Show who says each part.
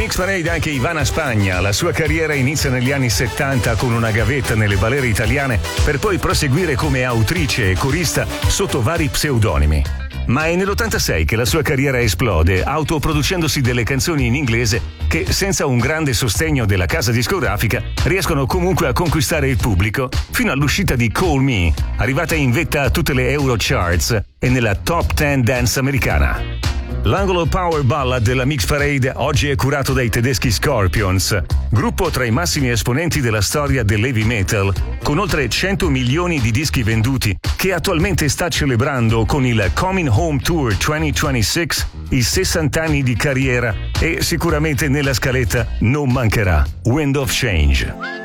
Speaker 1: Mix Parade anche Ivana Spagna. La sua carriera inizia negli anni 70 con una gavetta nelle balere italiane per poi proseguire come autrice e corista sotto vari pseudonimi. Ma è nell'86 che la sua carriera esplode, autoproducendosi delle canzoni in inglese che, senza un grande sostegno della casa discografica, riescono comunque a conquistare il pubblico fino all'uscita di Call Me, arrivata in vetta a tutte le Eurocharts e nella top 10 dance americana. L'angolo Power Ballad della Mix Parade oggi è curato dai tedeschi Scorpions, gruppo tra i massimi esponenti della storia dell'heavy metal, con oltre 100 milioni di dischi venduti, che attualmente sta celebrando con il Coming Home Tour 2026 i 60 anni di carriera e sicuramente nella scaletta non mancherà Wind of Change.